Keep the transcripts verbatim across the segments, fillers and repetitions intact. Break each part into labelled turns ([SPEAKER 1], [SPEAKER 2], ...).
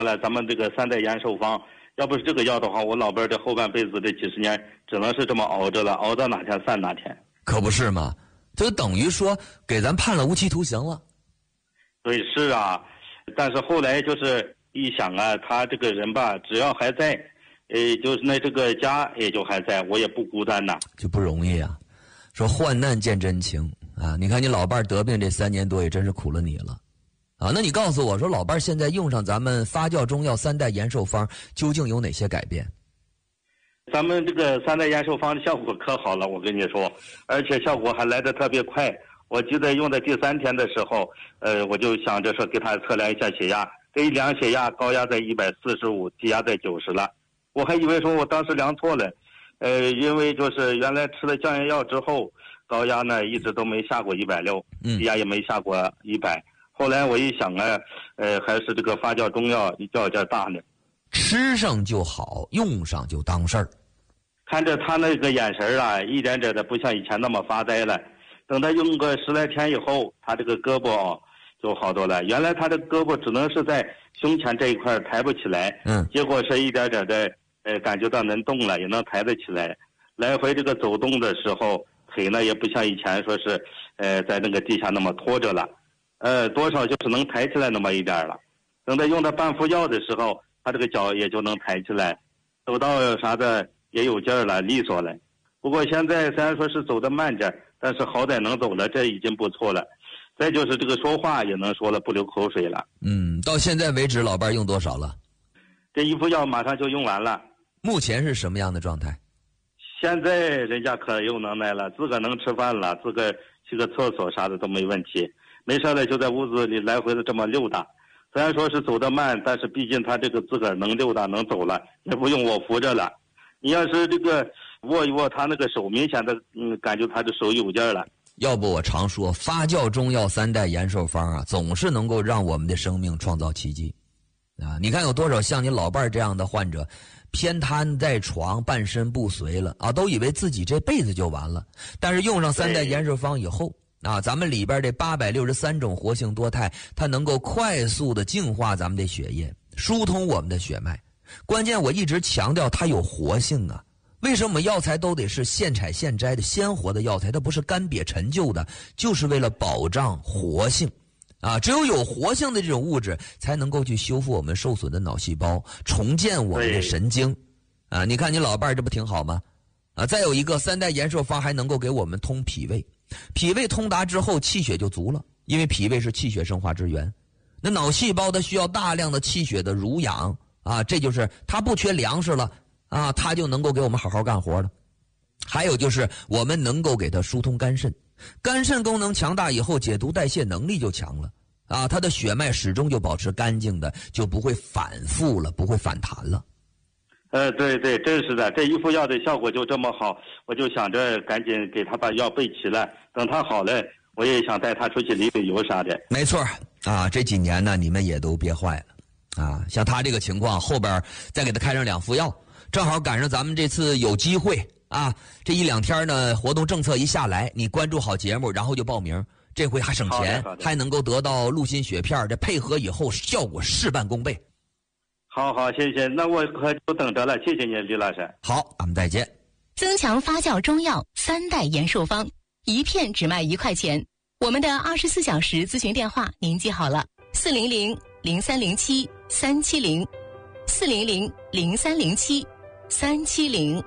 [SPEAKER 1] 了咱们这个三代延寿方，要不是这个药的话，我老伴这后半辈子这几十年只能是这么熬着了，熬到哪天算哪天。
[SPEAKER 2] 可不是嘛，就等于说给咱判了无期徒刑了。
[SPEAKER 1] 对，是啊，但是后来就是一想啊，他这个人吧，只要还在，呃，就是那这个家也就还在，我也不孤单呐，
[SPEAKER 2] 就不容易啊。说患难见真情啊，你看你老伴得病这三年多也真是苦了你了。啊，那你告诉我说，老伴现在用上咱们发酵中药三代延寿方，究竟有哪些改变？
[SPEAKER 1] 咱们这个三代延寿方的效果可好了，我跟你说，而且效果还来得特别快。我记得用的第三天的时候，呃，我就想着说给他测量一下血压，这一量血压，高压在一百四十五，低压在九十了。我还以为说我当时量错了，呃，因为就是原来吃了降压药之后，高压呢一直都没下过一百六，低压也没下过一百。后来我一想啊，呃，还是这个发酵中药药价大呢。
[SPEAKER 2] 吃上就好，用上就当事儿。
[SPEAKER 1] 看着他那个眼神啊，一点点的不像以前那么发呆了。等他用个十来天以后，他这个胳膊哦就好多了。原来他的胳膊只能是在胸前这一块抬不起来，
[SPEAKER 2] 嗯，
[SPEAKER 1] 结果是一点点的，呃，感觉到能动了，也能抬得起来。来回这个走动的时候，腿呢也不像以前说是，呃，在那个地下那么拖着了。呃，多少就是能抬起来那么一点了。等他用到半副药的时候，他这个脚也就能抬起来，走道啥的也有劲儿了，利索了。不过现在虽然说是走得慢点，但是好歹能走了，这已经不错了。再就是这个说话也能说了，不流口水了。
[SPEAKER 2] 嗯，到现在为止，老伴用多少了？
[SPEAKER 1] 这一副药马上就用完了。
[SPEAKER 2] 目前是什么样的状态？
[SPEAKER 1] 现在人家可有能耐了，自个能吃饭了，自个去个厕所啥的都没问题。没事了就在屋子里来回的这么溜达，虽然说是走得慢，但是毕竟他这个自个儿能溜达能走了，也不用我扶着了。你要是这个握一握他那个手，明显的嗯感觉他的手有劲儿了。
[SPEAKER 2] 要不我常说发酵中药三代延寿方啊，总是能够让我们的生命创造奇迹啊！你看有多少像你老伴这样的患者，偏瘫在床，半身不遂了啊，都以为自己这辈子就完了。但是用上三代延寿方以后啊，咱们里边这八百六十三种活性多肽，它能够快速的净化咱们的血液，疏通我们的血脉。关键我一直强调它有活性啊。为什么药材都得是现采现摘的鲜活的药材？它不是干瘪陈旧的，就是为了保障活性啊！只有有活性的这种物质，才能够去修复我们受损的脑细胞，重建我们的神经啊！你看你老伴儿这不挺好吗？啊，再有一个三代延寿方还能够给我们通脾胃，脾胃通达之后，气血就足了，因为脾胃是气血生化之源。那脑细胞它需要大量的气血的濡养啊，这就是它不缺粮食了。啊，它就能够给我们好好干活了。还有就是我们能够给它疏通肝肾，肝肾功能强大以后，解毒代谢能力就强了啊，它的血脉始终就保持干净的，就不会反复了，不会反弹了。
[SPEAKER 1] 呃，对对，真是的，这一副药的效果就这么好，我就想着赶紧给他把药备齐了，等他好了，我也想带他出去旅旅游啥的。
[SPEAKER 2] 没错啊，这几年呢，你们也都憋坏了啊，像他这个情况，后边再给他开上两副药。正好赶上咱们这次有机会啊，这一两天呢，活动政策一下来，你关注好节目，然后就报名，这回还省钱，还能够得到陆心血片，这配合以后效果事半功倍。
[SPEAKER 1] 好好，谢谢，那我可就等着了，谢谢你，李老师。
[SPEAKER 2] 好，咱们再见。
[SPEAKER 3] 增强发酵中药三代延寿方，一片只卖一块钱。我们的二十四小时咨询电话您记好了：四零零零三零七三七零，四零零零三零七。三七零，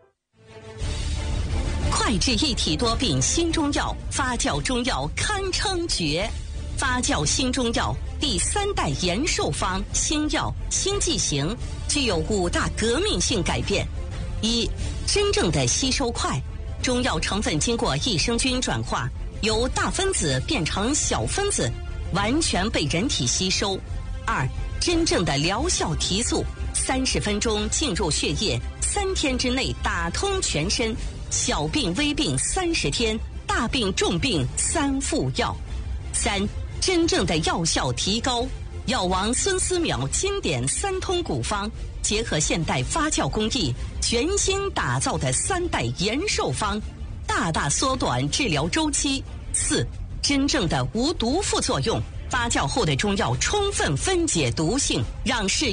[SPEAKER 4] 快治一体多病新中药，发酵中药堪称绝。发酵新中药第三代延寿方新药新剂型，具有五大革命性改变：一、真正的吸收快，中药成分经过益生菌转化，由大分子变成小分子，完全被人体吸收；二、真正的疗效提速。三十分钟进入血液，三天之内打通全身，小病微病三十天，大病重病三副药。三、真正的药效提高，药王孙思邈经典三通古方，结合现代发酵工艺，全新打造的三代延寿方，大大缩短治疗周期。四、真正的无毒副作用， 发酵后的中药充分分解毒性，让适